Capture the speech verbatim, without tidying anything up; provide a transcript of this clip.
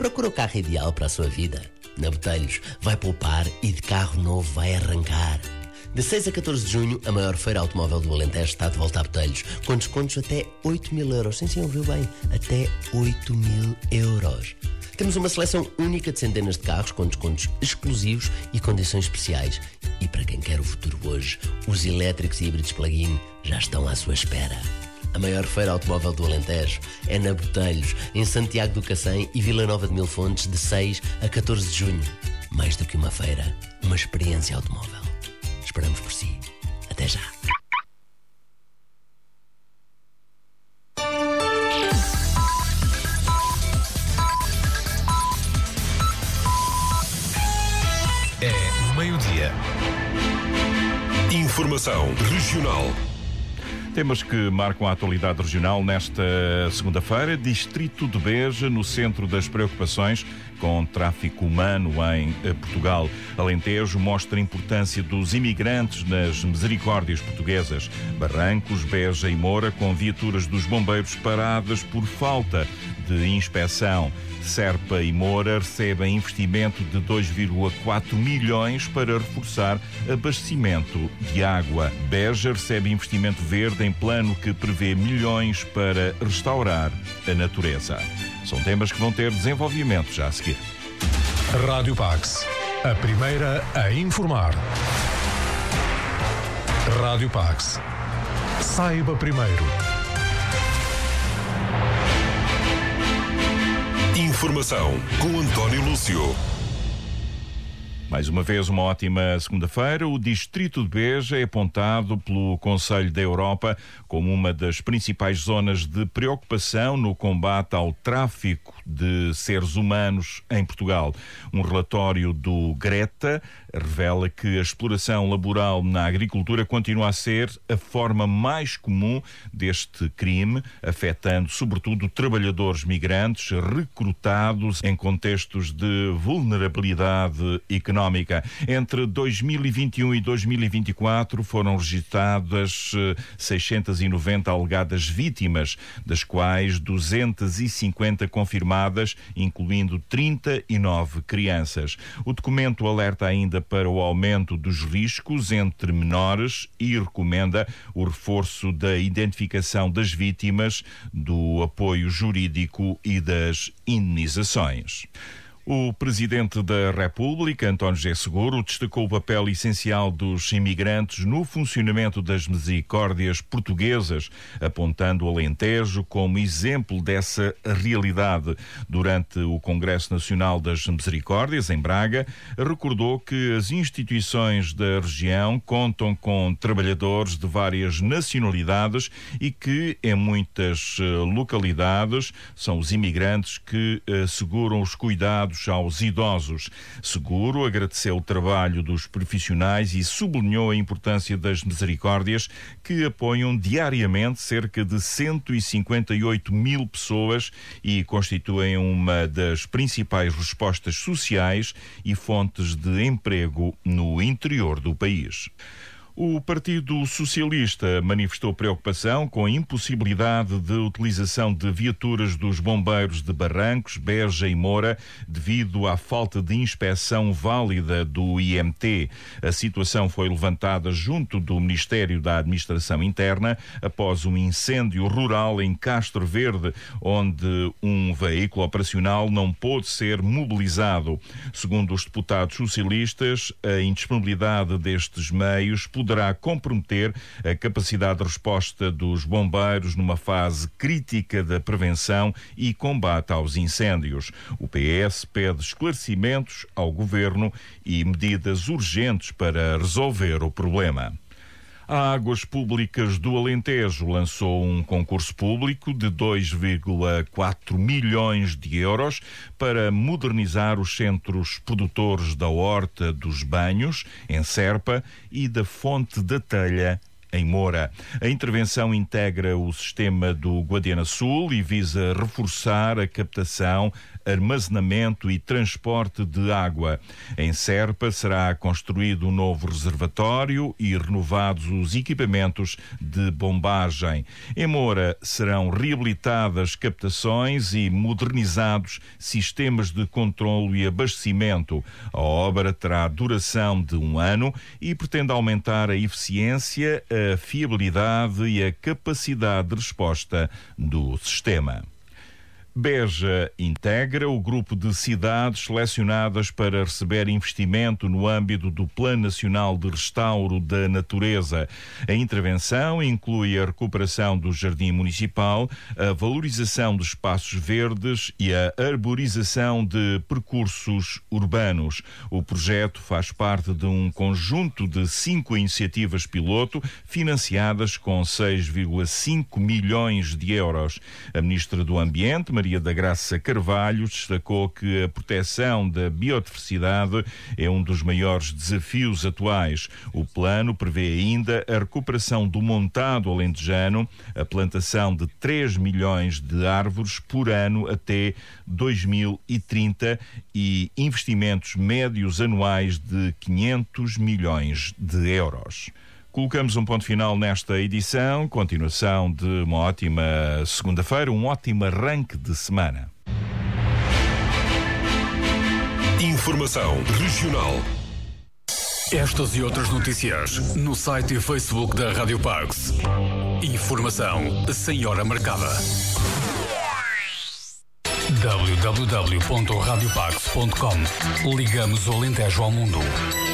Procura o carro ideal para a sua vida. Na Botelhos vai poupar e de carro novo vai arrancar. De seis a catorze de junho, a maior feira automóvel do Alentejo está de volta a Botelhos, com descontos até oito mil euros. Sim, sim, ouviu bem, até oito mil euros. Temos uma seleção única de centenas de carros com descontos exclusivos e condições especiais. E para quem quer o futuro hoje, os elétricos e híbridos plug-in já estão à sua espera. A maior feira automóvel do Alentejo é na Botelhos, em Santiago do Cacém e Vila Nova de Mil Fontes, de seis a catorze de junho. Mais do que uma feira, uma experiência automóvel. Esperamos por si. Até já. É meio-dia. Informação regional. Temas que marcam a atualidade regional nesta segunda-feira. Distrito de Beja, no centro das preocupações com tráfico humano em Portugal. Alentejo mostra a importância dos imigrantes nas misericórdias portuguesas. Barrancos, Beja e Moura com viaturas dos bombeiros paradas por falta de inspeção. Serpa e Moura recebem investimento de dois vírgula quatro milhões para reforçar abastecimento de água. Beja recebe investimento verde em plano que prevê milhões para restaurar a natureza. São temas que vão ter desenvolvimento já a seguir. Rádio Pax, a primeira a informar. Rádio Pax. Saiba primeiro. Informação com António Lúcio. Mais uma vez, uma ótima segunda-feira. O Distrito de Beja é apontado pelo Conselho da Europa como uma das principais zonas de preocupação no combate ao tráfico de seres humanos em Portugal. Um relatório do Greta revela que a exploração laboral na agricultura continua a ser a forma mais comum deste crime, afetando sobretudo trabalhadores migrantes recrutados em contextos de vulnerabilidade económica. Entre dois mil e vinte e um e dois mil e vinte e quatro foram registradas seiscentas e noventa alegadas vítimas, das quais duzentas e cinquenta confirmadas, incluindo trinta e nove crianças. O documento alerta ainda para o aumento dos riscos entre menores e recomenda o reforço da identificação das vítimas, do apoio jurídico e das indenizações. O Presidente da República, António José Seguro, destacou o papel essencial dos imigrantes no funcionamento das misericórdias portuguesas, apontando o Alentejo como exemplo dessa realidade. Durante o Congresso Nacional das Misericórdias, em Braga, recordou que as instituições da região contam com trabalhadores de várias nacionalidades e que, em muitas localidades, são os imigrantes que asseguram os cuidados aos idosos. Seguro agradeceu o trabalho dos profissionais e sublinhou a importância das misericórdias, que apoiam diariamente cerca de cento e cinquenta e oito mil pessoas e constituem uma das principais respostas sociais e fontes de emprego no interior do país. O Partido Socialista manifestou preocupação com a impossibilidade de utilização de viaturas dos bombeiros de Barrancos, Beja e Moura devido à falta de inspeção válida do I M T. A situação foi levantada junto do Ministério da Administração Interna após um incêndio rural em Castro Verde, onde um veículo operacional não pôde ser mobilizado. Segundo os deputados socialistas, a indisponibilidade destes meios poderá comprometer a capacidade de resposta dos bombeiros numa fase crítica da prevenção e combate aos incêndios. O P S pede esclarecimentos ao Governo e medidas urgentes para resolver o problema. A Águas Públicas do Alentejo lançou um concurso público de dois vírgula quatro milhões de euros para modernizar os centros produtores da Horta dos Banhos, em Serpa, e da Fonte da Telha, em Moura. A intervenção integra o sistema do Guadiana Sul e visa reforçar a captação, armazenamento e transporte de água. Em Serpa será construído um novo reservatório e renovados os equipamentos de bombagem. Em Moura serão reabilitadas captações e modernizados sistemas de controlo e abastecimento. A obra terá duração de um ano e pretende aumentar a eficiência, a fiabilidade e a capacidade de resposta do sistema. Beja integra o grupo de cidades selecionadas para receber investimento no âmbito do Plano Nacional de Restauro da Natureza. A intervenção inclui a recuperação do jardim municipal, a valorização dos espaços verdes e a arborização de percursos urbanos. O projeto faz parte de um conjunto de cinco iniciativas piloto financiadas com seis vírgula cinco milhões de euros. A Ministra do Ambiente, Maria da Graça Carvalho, destacou que a proteção da biodiversidade é um dos maiores desafios atuais. O plano prevê ainda a recuperação do montado alentejano, a plantação de três milhões de árvores por ano até dois mil e trinta e investimentos médios anuais de quinhentos milhões de euros. Colocamos um ponto final nesta edição. Continuação de uma ótima segunda-feira, um ótimo arranque de semana. Informação regional. Estas e outras notícias no site e Facebook da Rádio Pax. Informação sem hora marcada. w w w ponto radio pax ponto com. Ligamos o Alentejo ao mundo.